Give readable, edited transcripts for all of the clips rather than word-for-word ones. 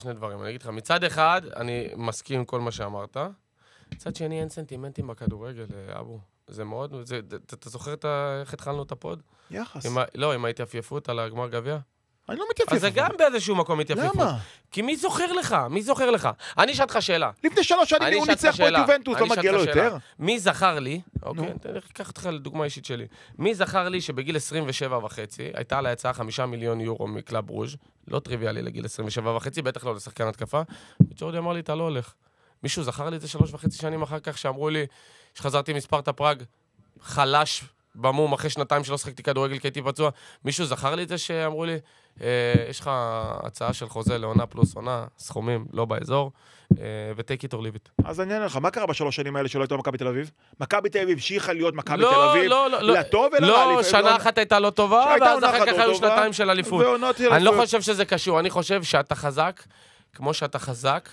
שני דברים, אני אגיד לך, מצד אחד, אני מסכים עם כל מה שאמרת, מצד שני, אין סנטימנטים בכדורגל, אבו. זה מאוד, אתה זוכר איך התחלנו את הפוד? יחס. לא, עם ההתייפייפות על הגמר גביע? אני לא מתייפייף. אז זה גם באיזשהו מקום התייפייפות. למה? כי מי זוכר לך? מי זוכר לך? אני אשאל אותך שאלה. לפני 3 שנים הוא ניצח פה את יובנטוס, לא מגיע לו יותר. מי זכר לי, אוקיי, אני אקח אותך לדוגמה אישית שלי, מי זכר לי שבגיל 27.5, הייתה על ההצעה 5 מיליון יורו מקלאב רוז', לא טריוויאלי לגיל 27.5, בטח לא לשחקן התקפה, וג'ורדי אמר לי, אתה לא הולך. מישהו זכר לי את זה 3.5 שנים אחר כך, שאמרו לי, שחזרתי מספרטה פראג, חלש במום, אחרי 2 שלא שחקתי כדורגל כי הייתי פצוע, מישהו זכר לי את זה שאמרו לי, יש לך הצעה של חוזה לעונה פלוס עונה, סכומים לא באזור, ו-take it or leave it. אז אני אענה לך, מה קרה ב3 שנים האלה שלא הייתה מכבי תל אביב? מכבי תל אביב המשיכה להיות מכבי תל אביב, לטוב ולרע. לא, שנה אחת הייתה לא טובה, ואז אחר כך היו 2 של אליפות. אני לא חושב שזה קשור, אני חושב שאתה חזק, כמו שאתה חזק,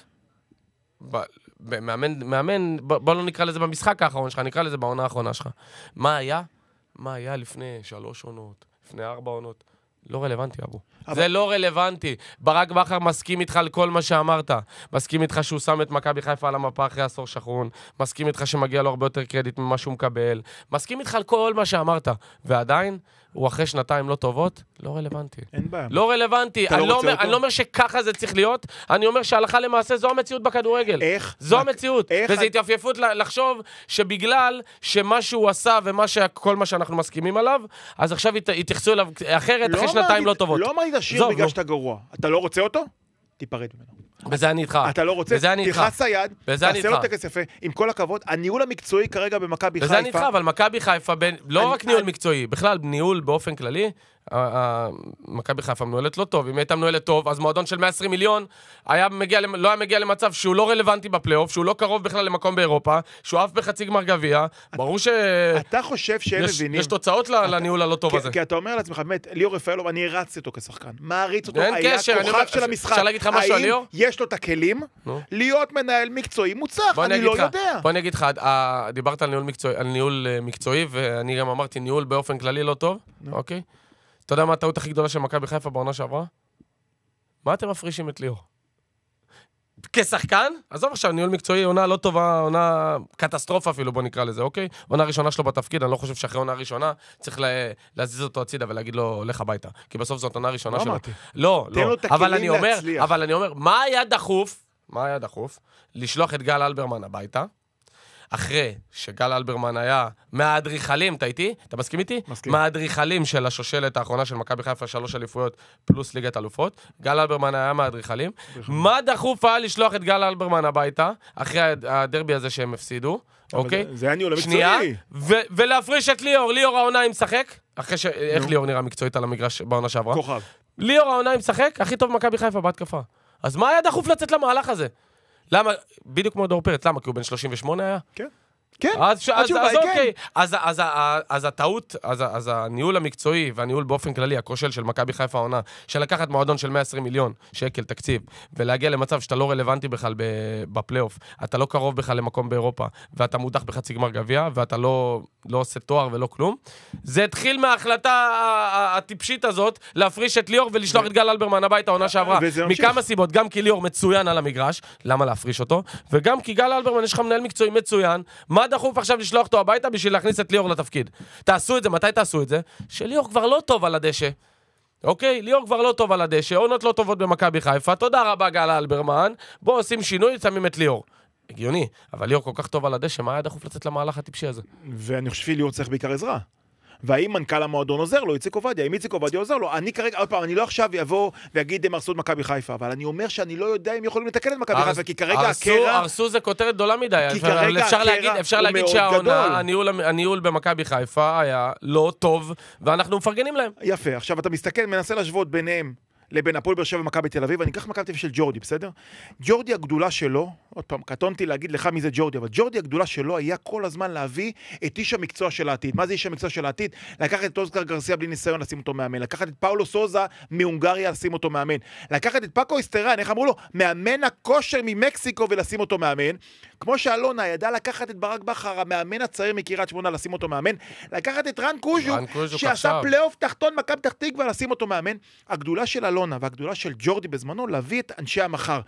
מאמן, בוא לא נקרא לזה במשחק האחרון שלך, נקרא לזה בעונה האחרונה שלך. מה היה? מה היה לפני 3 עונות, לפני 4 עונות? לא רלוונטי, אבו. זה לא רלוונטי. ברק בכר מסכים איתך על כל מה שאמרת. מסכים איתך שהוא שם את מכבי חיפה על המפה אחרי עשור שחרון. מסכים איתך שמגיע לו הרבה יותר קרדיט ממה שהוא מקבל. מסכים איתך על כל מה שאמרת. ועדיין, הוא אחרי 2 לא טובות, לא רלוונטי. אין בעיה. לא רלוונטי. אני לא אומר שככה זה צריך להיות, אני אומר שהלכה למעשה זו המציאות בכדורגל. איך? זו המציאות. וזה התייפייפות לחשוב שבגלל שמה שהוא עשה וכל מה שאנחנו מסכימים עליו, אז עכשיו יתייחסו אליו אחרת אחרי 2 לא טובות. לא אמרתי לשיר בגלל שאתה גרוע. אתה לא רוצה אותו? תיפרד ממנו. בזה אני איתך. אתה לא רוצה? תלחץ היד, תעשה לו טקס יפה. עם כל הכבוד, הניהול המקצועי כרגע במכבי חיפה. בזה אני איתך, אבל מכבי חיפה, לא רק ניהול מקצועי, בכלל ניהול באופן כללי, מכבי חיפה מנוהלת לא טוב. אם הייתה מנוהלת טוב, אז מועדון של 120 מיליון לא היה מגיע למצב שהוא לא רלוונטי בפלייאוף, שהוא לא קרוב בכלל למקום באירופה, שהוא אף בחצי גמר גביע. ברור אתה חושב שהם מבינים. יש תוצאות לניהול הלא טוב הזה. כי אתה אומר לעצמך, באמת, ליאור רפאלוב, אני הרצתי אותו כשחקן. מעריץ אותו, היה כוכב של המשחק. אפשר להגיד לך משהו על ליאור? יש לו את הכלים להיות מנהל מקצועי מוצלח, אני לא יודע. בוא נגיד לך, דיברת על ניהול מקצועי, ואני גם אמרתי ניהול באופן כללי לא טוב, אוקיי? אתה יודע מה הטעות הכי גדולה של מכבי חיפה בעונה שעברה? מה אתם מפרישים את ליאור? כשחקן? עזוב עכשיו, ניהול מקצועי, עונה לא טובה, עונה קטסטרופה אפילו, בוא נקרא לזה, אוקיי? עונה ראשונה שלו בתפקיד, אני לא חושב שאחרי עונה ראשונה צריך להזיז אותו הצידה ולהגיד לו, לך הביתה. כי בסוף זאת עונה ראשונה שלו. לא, אבל אני אומר, מה היה דחוף? לשלוח את גל אלברמן הביתה, אחרי שגל אלברמן היה מהאדריכלים, אתה איתי? אתה מסכים איתי? מסכים. מהאדריכלים של השושלת האחרונה של מכבי חיפה, 3 אליפויות פלוס ליגת אלופות. גל אלברמן היה מהאדריכלים. מה דחוף היה לשלוח את גל אלברמן הביתה, אחרי הדרבי הזה שהם הפסידו, אוקיי? זה היה ניהול המקצועי. שנייה, ולהפריש את ליאור. ליאור העונה עם שחק, איך ליאור נראה מקצועית על המגרש בעונה שעברה? כוכב. ליאור העונה עם שחק, הכי טוב מכבי חיפה בהתקפה. אז מה היה דחוף לצאת למהלך הזה? למה? בדיוק כמו דור פרץ, למה? כי הוא בן 38 היה? כן. כן. אז אוקיי. אז הטעות, אז הניהול המקצועי והניהול באופן כללי, הכושל של מכבי חיפה העונה, שלקחת מועדון של 120 מיליון שקל תקציב, ולהגיע למצב שאתה לא רלוונטי בכלל בפלייאוף, אתה לא קרוב בכלל למקום באירופה, ואתה מודח בחצי גמר גביע, ואתה לא עושה תואר ולא כלום. זה התחיל מההחלטה הטיפשית הזאת, להפריש את ליאור ולשלוח את גל אלברמן הביתה העונה שעברה. מכמה סיבות, גם כי ליאור מצוין על המגרש, למה להפריש אותו? וגם כי גל אלברמן יש לך מנהל מקצועי מצוין, מה דחוף עכשיו לשלוח אותו הביתה בשביל להכניס את ליאור לתפקיד? תעשו את זה, מתי תעשו את זה? שליאור כבר לא טוב על הדשא. אוקיי? ליאור כבר לא טוב על הדשא, עונות לא טובות במכבי חיפה, תודה רבה גל אלברמן, בואו עושים שינוי, שמים את ליאור. הגיוני, אבל ליאור כל כך טוב על הדשא, מה היה דחוף לצאת למהלך הטיפשי הזה? ואני חושב שליאור צריך בעיקר עזרה. והאם מנכ"ל המועדון עוזר לו, איציק עובדיה, אם איציק עובדיה עוזר לו, אני כרגע, עוד פעם, אני לא עכשיו יבוא ויגיד הם הרסו את מכבי חיפה, אבל אני אומר שאני לא יודע אם יכולים לתקן את מכבי חיפה, כי כרגע הקרע... הרסו זה כותרת גדולה מדי, כי כרגע אפשר להגיד שהעונה, הניהול במכבי חיפה היה לא טוב, ואנחנו מפרגנים להם. יפה, עכשיו אתה מסתכל, מנסה להשוות ביניהם, לבין הפועל באר שבע ומכבי תל אביב, אני אקח מכבי תל אביב של ג'ורדי, בסדר? ג'ורדי הגדולה שלו, עוד פעם, קטונתי להגיד לך מי זה ג'ורדי, אבל ג'ורדי הגדולה שלו היה כל הזמן להביא את איש המקצוע של העתיד. מה זה איש המקצוע של העתיד? לקחת את אוסקר גרסיה בלי ניסיון, לשים אותו מאמן. לקחת את פאולו סוזה מהונגריה, לשים אותו מאמן. לקחת את פאקו איסטרן, איך אמרו לו? מאמן הכושר ממקסיקו ולשים אותו מאמן. כמו שאלונה ידע לקחת את ברק בכר, המאמן הצעיר מקריית שמונה, לשים אותו מאמן. לקחת את רן קוז'ו, שעשה פלייאוף תחתון מכבי פתח תקווה, לשים אותו מאמן. הגדולה של אלונה והגדולה של ג'ורדי בזמנו להביא את אנשי המחר.